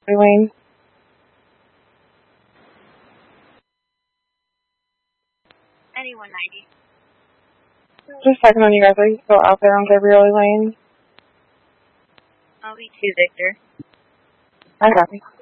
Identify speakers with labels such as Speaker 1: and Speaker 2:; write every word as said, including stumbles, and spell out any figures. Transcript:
Speaker 1: Lane.
Speaker 2: Anyone ninety.
Speaker 1: Just checking on you guys. Are you still out there on Gabrielle Lane?
Speaker 2: I'll be two Victor.
Speaker 1: I copy.